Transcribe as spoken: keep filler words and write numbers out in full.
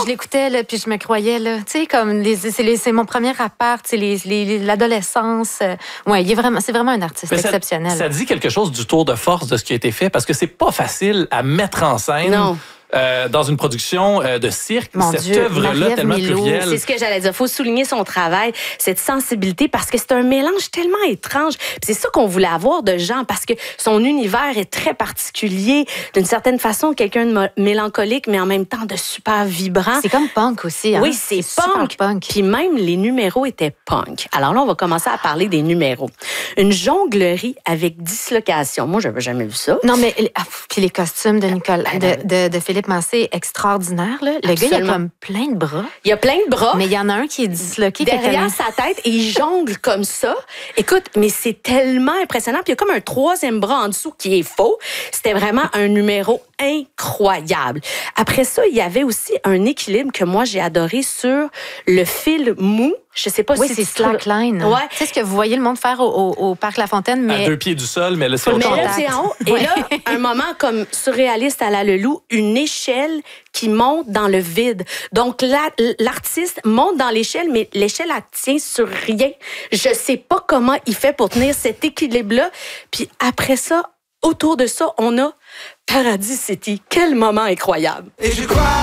je l'écoutais, là, puis je me croyais, là. Tu sais, comme, les, c'est, les, c'est mon premier appart, c'est les, les, l'adolescence. Euh, ouais, il est vraiment, c'est vraiment un artiste Mais exceptionnel. Ça, ça dit quelque chose du tour de force de ce qui a été fait, parce que c'est pas facile à mettre en scène. Non. Euh, dans une production euh, de cirque, Mon cette Dieu, œuvre-là Marie-Ève tellement Milo, plurielle. C'est ce que j'allais dire. Il faut souligner son travail, cette sensibilité, parce que c'est un mélange tellement étrange. Puis c'est ça qu'on voulait avoir de Jean, parce que son univers est très particulier. D'une certaine façon, quelqu'un de mélancolique, mais en même temps de super vibrant. C'est comme punk aussi. Hein? Oui, c'est, c'est punk. punk. Puis même les numéros étaient punk. Alors là, on va commencer à parler des numéros. Une jonglerie avec dislocation. Moi, j'avais jamais vu ça. Non, mais ah, puis les costumes de Nicolas, de, de, de Philippe Massé, extraordinaire. Là. Le Absolument. gars, il a comme plein de bras. Il y a plein de bras. Mais il y en a un qui est disloqué. Derrière comme... sa tête et il jongle comme ça. Écoute, mais c'est tellement impressionnant. Puis il y a comme un troisième bras en dessous qui est faux. C'était vraiment un numéro incroyable. Après ça, il y avait aussi un équilibre que moi, j'ai adoré sur le fil mou. Je sais pas oui, si c'est slackline. Ouais. C'est ce que vous voyez le monde faire au, au, au Parc La Fontaine, mais... À deux pieds du sol, mais là, c'est Mais autre là, chose. c'est en haut. Et là, un moment comme surréaliste à la Leloup, une échelle qui monte dans le vide. Donc, la, l'artiste monte dans l'échelle, mais l'échelle, elle tient sur rien. Je sais pas comment il fait pour tenir cet équilibre-là. Puis après ça, autour de ça, on a Paradis City. Quel moment incroyable. Et je crois